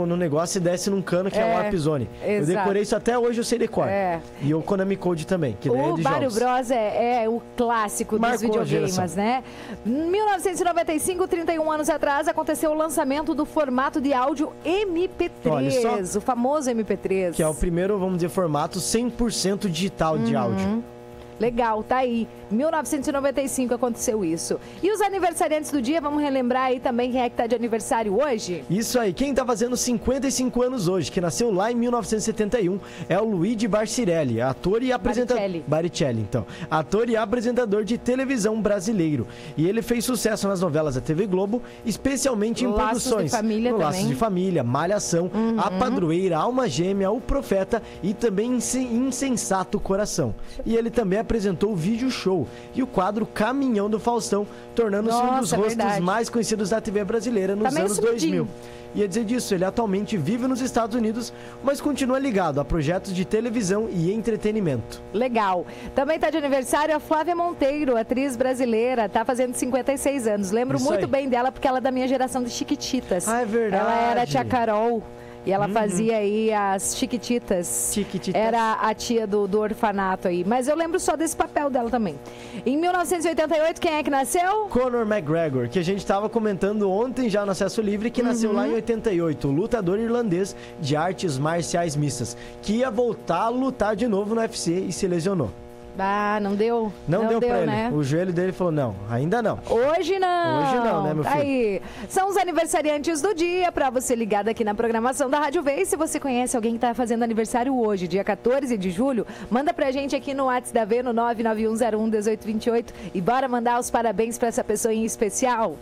no negócio e desce num cano que é o Warp Zone. Eu decorei isso até hoje, eu sei decor. E o Konami Code também, que daí é de Mario jogos. Bros é o clássico dos videogames, né? Em 1995, 31 anos atrás, aconteceu o lançamento do formato de áudio MP3, o famoso MP3. Que é o primeiro, vamos dizer, formato 100% digital de áudio. Legal, tá aí. 1995 aconteceu isso. E os aniversariantes do dia, vamos relembrar aí também quem é que tá de aniversário hoje? Isso aí, quem tá fazendo 55 anos hoje, que nasceu lá em 1971, é o Luigi Barcirelli, ator e apresentador... Baricelli, então. Ator e apresentador de televisão brasileiro. E ele fez sucesso nas novelas da TV Globo, especialmente em produções. Laços de Família, Malhação, A Padroeira, Alma Gêmea, O Profeta e também Insensato Coração. E ele também apresentou o vídeo show e o quadro Caminhão do Faustão, tornando-se um dos rostos mais conhecidos da TV brasileira nos anos 2000. Ia dizer disso, ele atualmente vive nos Estados Unidos, mas continua ligado a projetos de televisão e entretenimento. Legal. Também está de aniversário a Flávia Monteiro, atriz brasileira, está fazendo 56 anos. Lembro muito bem dela porque ela é da minha geração de Chiquititas. Ah, é verdade. Ela era a tia Carol. E ela fazia aí as Chiquititas. Era a tia do orfanato aí. Mas eu lembro só desse papel dela também. Em 1988, quem é que nasceu? Conor McGregor, que a gente estava comentando ontem já no Acesso Livre, que nasceu lá em 88. Lutador irlandês de artes marciais mistas. Que ia voltar a lutar de novo no UFC e se lesionou. Ah, não deu? Não deu pra ele, né? O joelho dele falou, não, ainda não. Hoje não, né, meu filho? Aí, são os aniversariantes do dia, pra você ligado aqui na programação da Rádio V. E se você conhece alguém que tá fazendo aniversário hoje, dia 14 de julho, manda pra gente aqui no WhatsApp da V, no 991011828. E bora mandar os parabéns pra essa pessoa em especial.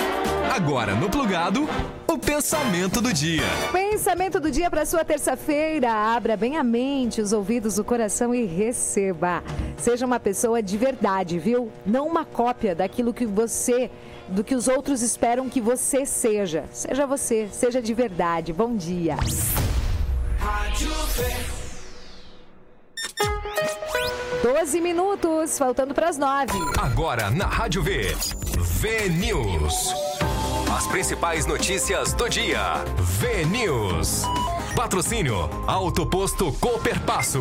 Agora no Plugado, o pensamento do dia. Pensamento do dia para sua terça-feira. Abra bem a mente, os ouvidos, o coração e receba. Seja uma pessoa de verdade, viu? Não uma cópia daquilo que do que os outros esperam que você seja. Seja você, seja de verdade. Bom dia. Rádio V. 12 minutos, faltando para as 9. Agora na Rádio V, V-News. As principais notícias do dia. V-News. Patrocínio Auto Posto Cooperpasso.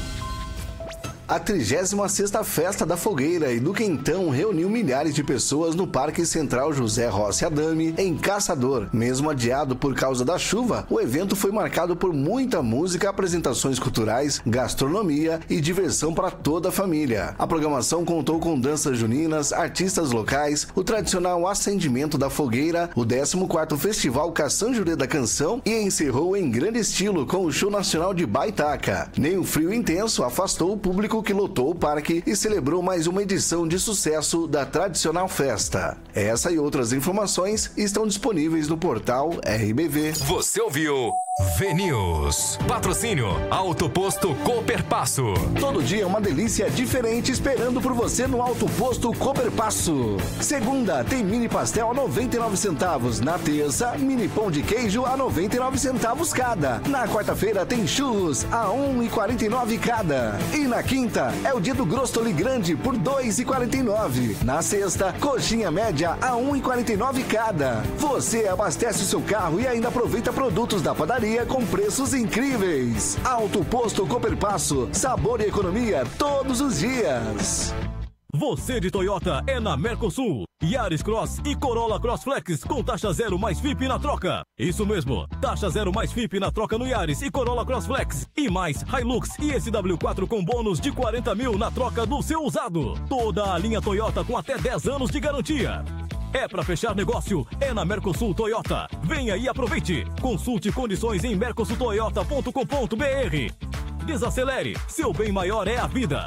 A 36ª Festa da Fogueira e do Quentão reuniu milhares de pessoas no Parque Central José Rossi Adame, em Caçador. Mesmo adiado por causa da chuva, o evento foi marcado por muita música, apresentações culturais, gastronomia e diversão para toda a família. A programação contou com danças juninas, artistas locais, o tradicional acendimento da fogueira, o 14º Festival Caçanjurê da Canção e encerrou em grande estilo com o Show Nacional de Baitaca. Nem o frio intenso afastou o público que lotou o parque e celebrou mais uma edição de sucesso da tradicional festa. Essa e outras informações estão disponíveis no portal RBV. Você ouviu V-News. Patrocínio Auto Posto Cooperpasso. Todo dia uma delícia diferente esperando por você no Auto Posto Cooperpasso. Segunda tem mini pastel a 99 centavos. Na terça, mini pão de queijo a 99 centavos cada. Na quarta-feira tem churros a 1,49 cada. E na quinta é o dia do Grostoli Grande por 2,49. Na sexta, coxinha média a 1,49 cada. Você abastece o seu carro e ainda aproveita produtos da padaria com preços incríveis. Auto Posto Cooperpasso, sabor e economia todos os dias. Você de Toyota é na Mercosul. Yaris Cross e Corolla Cross Flex com taxa zero mais FIP na troca. Isso mesmo, taxa zero mais FIP na troca no Yaris e Corolla Cross Flex. E mais Hilux e SW4 com bônus de 40 mil na troca do seu usado. Toda a linha Toyota com até 10 anos de garantia. É pra fechar negócio, é na Mercosul Toyota. Venha e aproveite. Consulte condições em mercosultoyota.com.br. Desacelere, seu bem maior é a vida.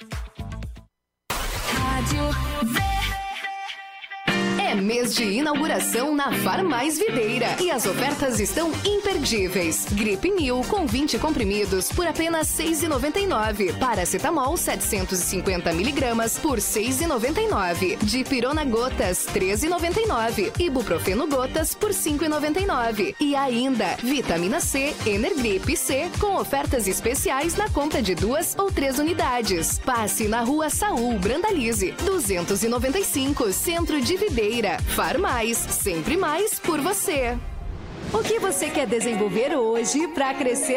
Rádio V. É mês de inauguração na Farmais Videira e as ofertas estão imperdíveis. Gripe New com 20 comprimidos por apenas R$ 6,99. Paracetamol 750 miligramas por R$ 6,99. Dipirona gotas R$ 13,99. Ibuprofeno gotas por R$ 5,99. E ainda vitamina C, Energrip C com ofertas especiais na compra de 2 ou 3 unidades. Passe na Rua Saul Brandalize 295, Centro de Videira. Farmais, sempre mais por você. O que você quer desenvolver hoje para crescer